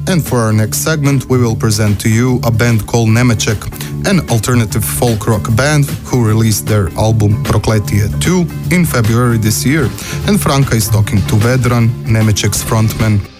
And for our next segment, we will present to you a band called Nemeček, an alternative folk rock band who released their album Prokletije 2 in February this year. And Franka is talking to Vedran, Nemeček's frontman.